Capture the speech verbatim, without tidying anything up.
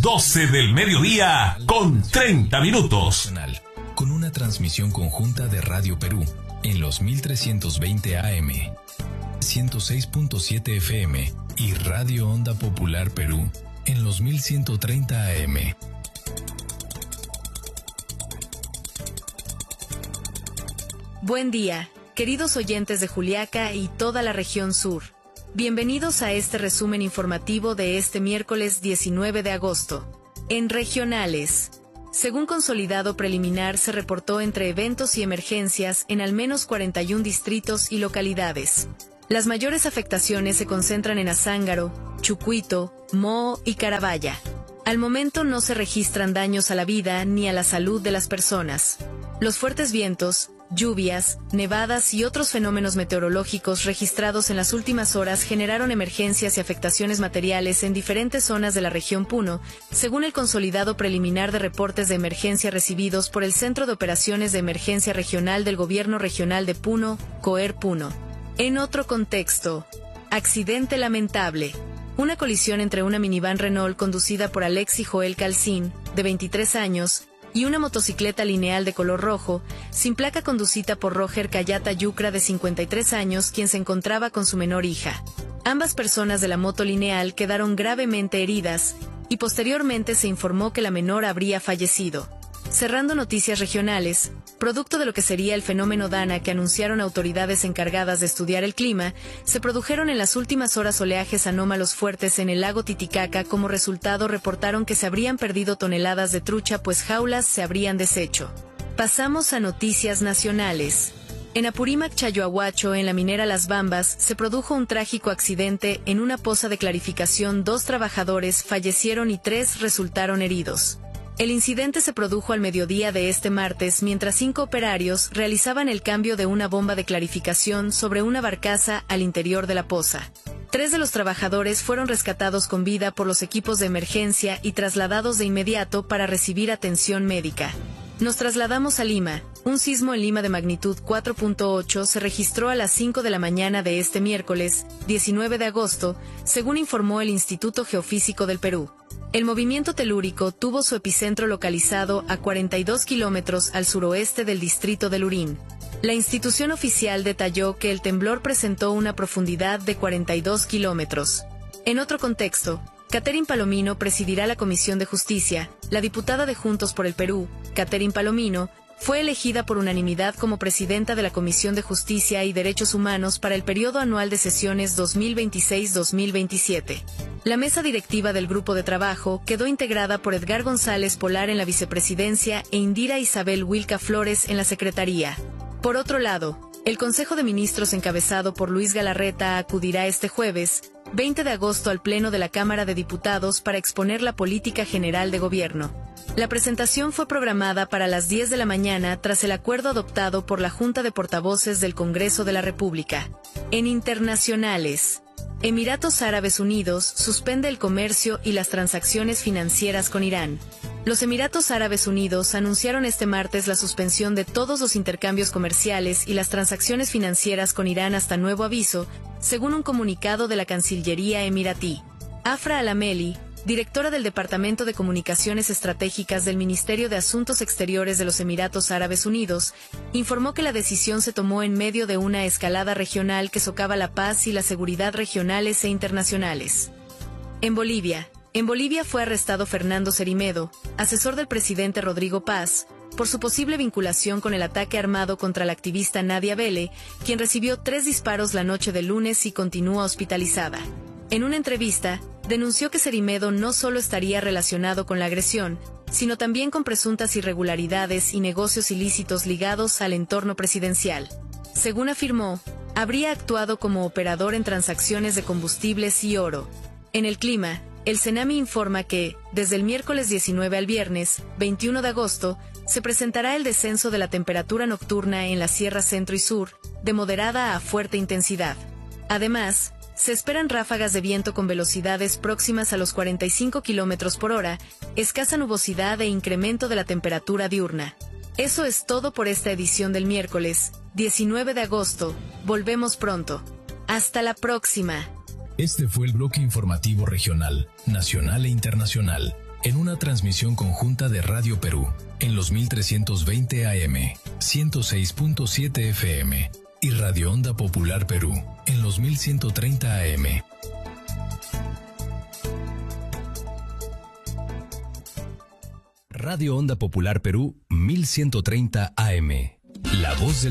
doce del mediodía con treinta minutos. Con una transmisión conjunta de Radio Perú en los mil trescientos veinte A M, ciento seis punto siete F M y Radio Onda Popular Perú en los mil ciento treinta A M. Buen día, queridos oyentes de Juliaca y toda la región sur. Bienvenidos a este resumen informativo de este miércoles diecinueve de agosto. En regionales, según consolidado preliminar, se reportó entre eventos y emergencias en al menos cuarenta y un distritos y localidades. Las mayores afectaciones se concentran en Azángaro, Chucuito, Moo y Carabaya. Al momento no se registran daños a la vida ni a la salud de las personas. Los fuertes vientos, lluvias, nevadas y otros fenómenos meteorológicos registrados en las últimas horas generaron emergencias y afectaciones materiales en diferentes zonas de la región Puno, según el consolidado preliminar de reportes de emergencia recibidos por el Centro de Operaciones de Emergencia Regional del Gobierno Regional de Puno, COER Puno. En otro contexto, accidente lamentable. Una colisión entre una minivan Renault conducida por Alexi Joel Calcín, de veintitrés años, y una motocicleta lineal de color rojo, sin placa conducida por Roger Cayata Yucra de cincuenta y tres años, quien se encontraba con su menor hija. Ambas personas de la moto lineal quedaron gravemente heridas, y posteriormente se informó que la menor habría fallecido. Cerrando noticias regionales, producto de lo que sería el fenómeno Dana que anunciaron autoridades encargadas de estudiar el clima, se produjeron en las últimas horas oleajes anómalos fuertes en el lago Titicaca. Como resultado reportaron que se habrían perdido toneladas de trucha, pues jaulas se habrían deshecho. Pasamos a noticias nacionales. En Apurímac, Chayoahuacho, en la minera Las Bambas, se produjo un trágico accidente en una poza de clarificación. Dos trabajadores fallecieron y tres resultaron heridos. El incidente se produjo al mediodía de este martes mientras cinco operarios realizaban el cambio de una bomba de clarificación sobre una barcaza al interior de la poza. Tres de los trabajadores fueron rescatados con vida por los equipos de emergencia y trasladados de inmediato para recibir atención médica. Nos trasladamos a Lima. Un sismo en Lima de magnitud cuatro punto ocho se registró a las cinco de la mañana de este miércoles, diecinueve de agosto, según informó el Instituto Geofísico del Perú. El movimiento telúrico tuvo su epicentro localizado a cuarenta y dos kilómetros al suroeste del distrito de Lurín. La institución oficial detalló que el temblor presentó una profundidad de cuarenta y dos kilómetros. En otro contexto, Catherine Palomino presidirá la Comisión de Justicia. La diputada de Juntos por el Perú, Catherine Palomino, fue elegida por unanimidad como presidenta de la Comisión de Justicia y Derechos Humanos para el periodo anual de sesiones dos mil veintiséis a dos mil veintisiete. La mesa directiva del grupo de trabajo quedó integrada por Edgar González Polar en la vicepresidencia e Indira Isabel Wilca Flores en la secretaría. Por otro lado, el Consejo de Ministros encabezado por Luis Galarreta acudirá este jueves, veinte de agosto, al Pleno de la Cámara de Diputados para exponer la política general de gobierno. La presentación fue programada para las diez de la mañana tras el acuerdo adoptado por la Junta de Portavoces del Congreso de la República. En internacionales, Emiratos Árabes Unidos suspende el comercio y las transacciones financieras con Irán. Los Emiratos Árabes Unidos anunciaron este martes la suspensión de todos los intercambios comerciales y las transacciones financieras con Irán hasta nuevo aviso, según un comunicado de la Cancillería emiratí. Afra Al-Ameli, directora del Departamento de Comunicaciones Estratégicas del Ministerio de Asuntos Exteriores de los Emiratos Árabes Unidos, informó que la decisión se tomó en medio de una escalada regional que socava la paz y la seguridad regionales e internacionales. En Bolivia, en Bolivia fue arrestado Fernando Cerimedo, asesor del presidente Rodrigo Paz, por su posible vinculación con el ataque armado contra la activista Nadia Vélez, quien recibió tres disparos la noche del lunes y continúa hospitalizada. En una entrevista, denunció que Cerimedo no solo estaría relacionado con la agresión, sino también con presuntas irregularidades y negocios ilícitos ligados al entorno presidencial. Según afirmó, habría actuado como operador en transacciones de combustibles y oro. En el clima, el CENAMI informa que, desde el miércoles diecinueve al viernes, veintiuno de agosto, se presentará el descenso de la temperatura nocturna en la Sierra Centro y Sur, de moderada a fuerte intensidad. Además, se esperan ráfagas de viento con velocidades próximas a los cuarenta y cinco kilómetros por hora, escasa nubosidad e incremento de la temperatura diurna. Eso es todo por esta edición del miércoles, diecinueve de agosto. Volvemos pronto. Hasta la próxima. Este fue el bloque informativo regional, nacional e internacional, en una transmisión conjunta de Radio Perú en los mil trescientos veinte A M, ciento seis punto siete F M y Radio Onda Popular Perú en los mil ciento treinta A M. Radio Onda Popular Perú mil ciento treinta A M. La voz del